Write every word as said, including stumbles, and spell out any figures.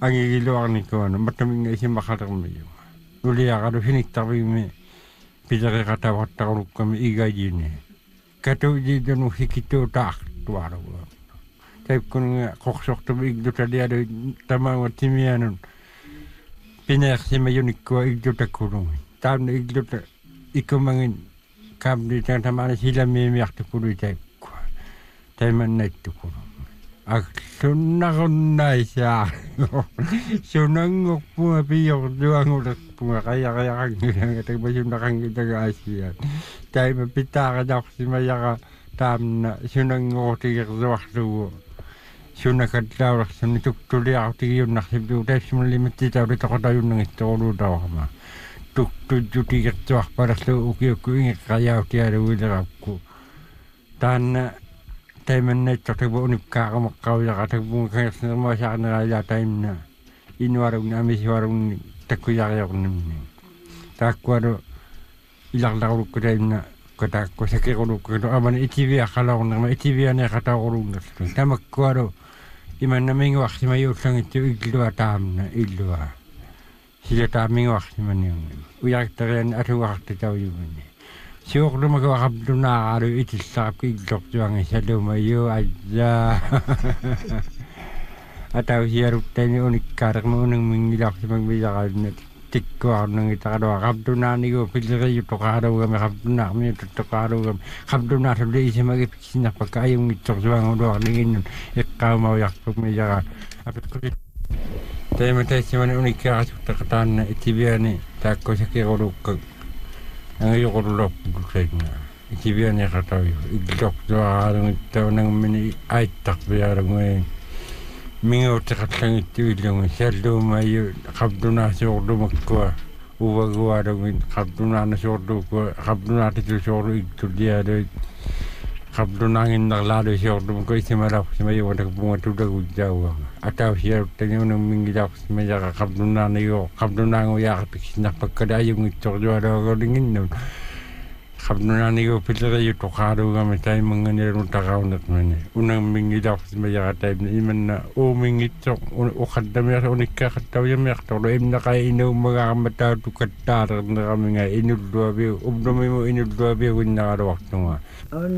ang igiluarni ko ano mataming nga isimakaramiyo. Uli akado hiniktabi mi pitari katawattakuluk kami igajini. Kato dito nung hikito taak tuwaro. Taip kun nga koksok tabi igdo tadi ada tamang watimianon. Pinayaksin mayunik ko igdo takulung. Tam na igdo ta ikumangin kam di tang tamang sila mimiyak takuluy taip ko. Taip man na itukulung. Ak sunakon na siya. Sunangok po nga piyok duwang ulat po nga kaya kaya kang nga tagba sunakang itaga asya. Tay mapita ka daw si maya ka tam na sunangok tigak duwak duwo. Sunakat daw rak sunituktuli ako tigiyun nakasibu. Tay simulimit dito rito ko tayo nang istolo daw kama. Tuktuju tigak duwak para sa uki-uki nga kaya tiada wilarap ko. Tan time na tagbo unik ka kamakaw ya katagbo kaya mo sa kanila time na inwarong na mi warong takuya ya ko namin takwaro ilang daw ko time na kata ko sa kiko ko aman itivi akala ko na itivi na kata ko rum na tamak kwaro iman na ming wax mayo sang ito iglo tam na iglo sila taming wax man yung uyak taren at wax taw yun siok lu magawa kabdo na araw itisap kigdok juang isa lumayo aja ataw siya rupta ni unik karak mo unang mingilak si magbiyakal na tikko ako nang itakadawa kabdo na niyo pilira yung tokaraw kami kabdo na kami yung tokaraw kami kabdo na sa lay siya magipiksin na pagkayong itok juang ulo kaningin nun ikaw mawayak pag may yaka apit ko rin tayo matay si man unik karak takataan na itibiyar ni tako sa kikulukag ang iyo ko lop gulay na ikibiyan niya kataw iglok doa arang ito nang mini ay takbayarang ngayon mingaw takatlang ito ilang siyaldo mayo kabdo na siyordo magkwa uwagawa daw kabdo na na siyordo ko kabdo na tito siyordo ito diya daw kabdo na ngin naklado siyordo magkwa isimarap si mayo nagpunga tudag ugjawa ataw siya tanyo nang mingilak si mayo kabdo na niyo kabdo na nguya kapikis na pagkadayong ito diya daw kalingin nun kabdo na niyo pilira yung tokado kami tayo mga nirong takaw na naman unang mingilak si mayo tayo na iman na umingit so ukad na may unik ka kataw yung may aktaw im na kaya inaw mga kamataw tukatar na kami nga inudwabi ubdo mo inudwabi kung nakarawak na nga